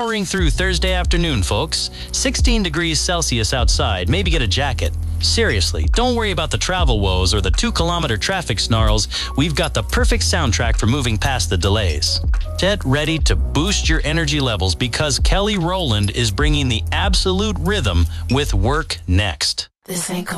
Powering through Thursday afternoon, folks. 16 degrees Celsius outside. Maybe get a jacket. Seriously, don't worry about the travel woes or the 2-kilometer traffic snarls. We've got the perfect soundtrack for moving past the delays. Get ready to boost your energy levels because Kelly Rowland is bringing the absolute rhythm with Work Next. This ain't